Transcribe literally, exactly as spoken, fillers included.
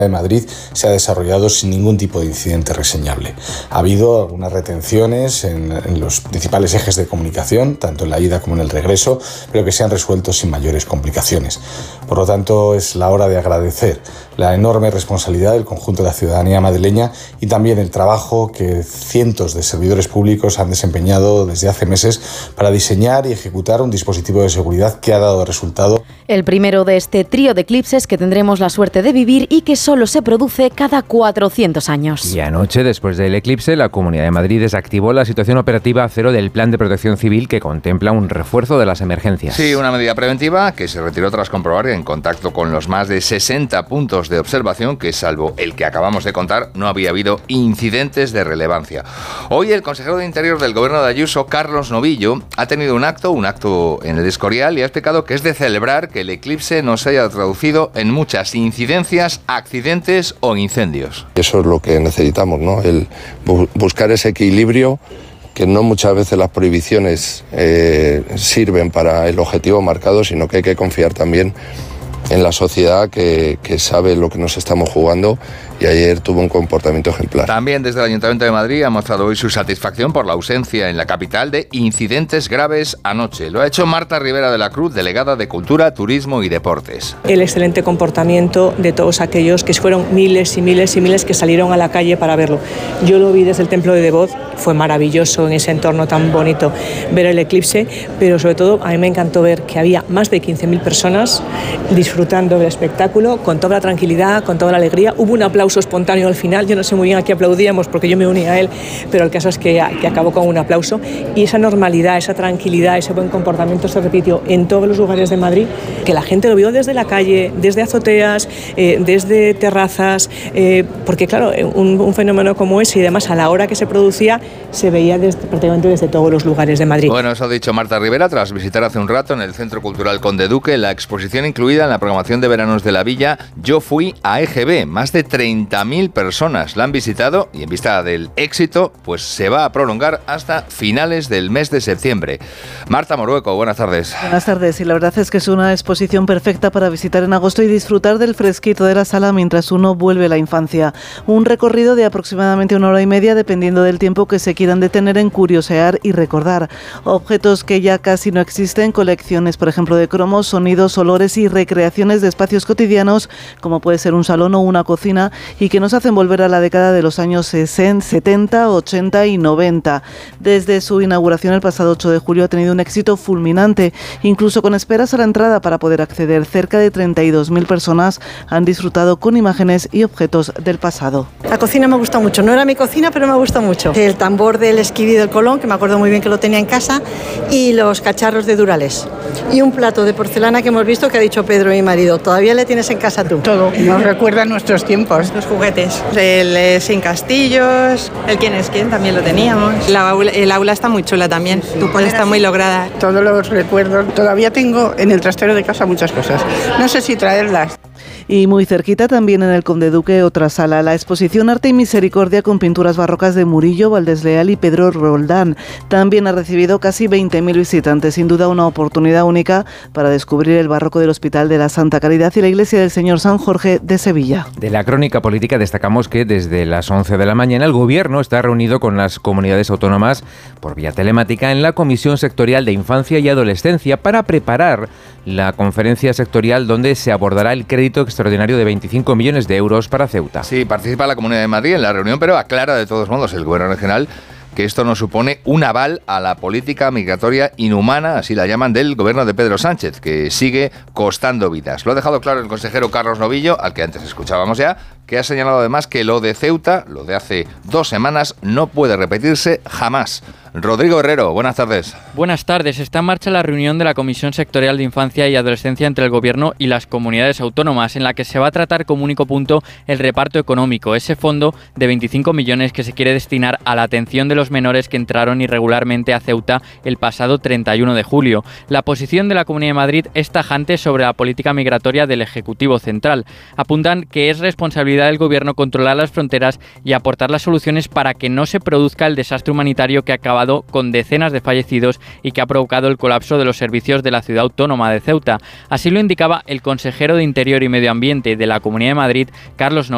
de Madrid se ha desarrollado sin ningún tipo de incidente reseñable. Ha habido algunas retenciones en, en los principales ejes de comunicación, tanto en la ida como en el regreso, pero que se han resuelto sin mayores complicaciones. Por lo tanto, es la hora de agradecer la enorme responsabilidad del conjunto de la ciudadanía madrileña y también el trabajo que cientos de servidores públicos han desempeñado desde hace meses para diseñar y ejecutar un dispositivo de seguridad que ha dado resultado. El primero de este trío de eclipses que tendremos la suerte de vivir y que solo se produce cada cuatrocientos años. Y anoche, después del eclipse, la Comunidad de Madrid desactivó la situación operativa cero del Plan de Protección Civil, que contempla un refuerzo de las emergencias. Sí, una medida preventiva que se retiró tras comprobar en contacto con los más de sesenta puntos de observación que, salvo el que acabamos de contar, no había habido incidentes de relevancia. Hoy el consejero de Interior del Gobierno de Ayuso, Carlos Novillo, ha tenido un acto, un acto en el Escorial, y ha explicado que es de celebrar que el eclipse no se haya traducido en muchas incidencias, accidentes o incendios. Eso es lo que necesitamos, ¿no? El bu- buscar ese equilibrio, que no muchas veces las prohibiciones eh, sirven para el objetivo marcado, sino que hay que confiar también en la sociedad que, que sabe lo que nos estamos jugando, y ayer tuvo un comportamiento ejemplar. También desde el Ayuntamiento de Madrid ha mostrado hoy su satisfacción por la ausencia en la capital de incidentes graves anoche. Lo ha hecho Marta Rivera de la Cruz, delegada de Cultura, Turismo y Deportes. El excelente comportamiento de todos aquellos que fueron miles y miles y miles que salieron a la calle para verlo. Yo lo vi desde el Templo de Devoz, fue maravilloso en ese entorno tan bonito ver el eclipse, pero sobre todo a mí me encantó ver que había más de quince mil personas disfrutando del espectáculo con toda la tranquilidad, con toda la alegría. Hubo un aplauso espontáneo al final, yo no sé muy bien a qué aplaudíamos porque yo me uní a él, pero el caso es que, que acabó con un aplauso, y esa normalidad, esa tranquilidad, ese buen comportamiento se repitió en todos los lugares de Madrid, que la gente lo vio desde la calle, desde azoteas, eh, desde terrazas, eh, porque claro, un, un fenómeno como ese, y además a la hora que se producía, se veía desde, prácticamente desde todos los lugares de Madrid. Bueno, eso ha dicho Marta Rivera tras visitar hace un rato en el Centro Cultural Conde Duque la exposición incluida en la programación de veranos de la Villa Yo Fui a E G B. Más de treinta mil personas la han visitado, y en vista del éxito, pues se va a prolongar hasta finales del mes de septiembre. Marta Morueco, buenas tardes. Buenas tardes, y la verdad es que es una exposición perfecta para visitar en agosto y disfrutar del fresquito de la sala mientras uno vuelve a la infancia. Un recorrido de aproximadamente una hora y media, dependiendo del tiempo que se quieran detener en curiosear y recordar. Objetos que ya casi no existen, colecciones, por ejemplo, de cromos, sonidos, olores y recreaciones de espacios cotidianos, como puede ser un salón o una cocina, y que nos hacen volver a la década de los años sesenta, setenta, ochenta y noventa. Desde su inauguración el pasado ocho de julio ha tenido un éxito fulminante, incluso con esperas a la entrada para poder acceder. Cerca de treinta y dos mil personas han disfrutado con imágenes y objetos del pasado. La cocina me gusta mucho, no era mi cocina, pero me gusta mucho. El tambor del Esquiví del Colón, que me acuerdo muy bien que lo tenía en casa, y los cacharros de Durales. Y un plato de porcelana que hemos visto, que ha dicho Pedro, mi marido, ¿todavía le tienes en casa tú? Todo, nos recuerda a nuestros tiempos. Los juguetes, el eh, Sin Castillos, el Quién es Quién también lo teníamos. La aula, el aula está muy chula también, sí, tu está muy lograda. Todos los recuerdos, todavía tengo en el trastero de casa muchas cosas. No sé si traerlas. Y muy cerquita, también en el Conde Duque, otra sala, la exposición Arte y Misericordia, con pinturas barrocas de Murillo, Valdés Leal y Pedro Roldán. También ha recibido casi veinte mil visitantes, sin duda una oportunidad única para descubrir el barroco del Hospital de la Santa Caridad y la Iglesia del Señor San Jorge de Sevilla. De la crónica política destacamos que desde las once de la mañana el Gobierno está reunido con las comunidades autónomas por vía telemática en la Comisión Sectorial de Infancia y Adolescencia para preparar la conferencia sectorial donde se abordará el crédito extraordinario de veinticinco millones de euros para Ceuta. Sí, participa la Comunidad de Madrid en la reunión, pero aclara de todos modos el Gobierno regional que esto no supone un aval a la política migratoria inhumana, así la llaman, del gobierno de Pedro Sánchez, que sigue costando vidas. Lo ha dejado claro el consejero Carlos Novillo, al que antes escuchábamos ya, que ha señalado además que lo de Ceuta, lo de hace dos semanas, no puede repetirse jamás. Rodrigo Herrero, buenas tardes. Buenas tardes. Está en marcha la reunión de la Comisión Sectorial de Infancia y Adolescencia entre el Gobierno y las comunidades autónomas, en la que se va a tratar como único punto el reparto económico, ese fondo de veinticinco millones que se quiere destinar a la atención de los menores que entraron irregularmente a Ceuta el pasado treinta y uno de julio. La posición de la Comunidad de Madrid es tajante sobre la política migratoria del Ejecutivo Central. Apuntan que es responsabilidad del Gobierno controlar las fronteras y aportar las soluciones para que no se produzca el desastre humanitario que acaba con decenas de fallecidos y que ha provocado el colapso de los servicios de la ciudad autónoma de Ceuta. Así lo indicaba el consejero de Interior y Medio Ambiente de la Comunidad de Madrid, Carlos Novillo.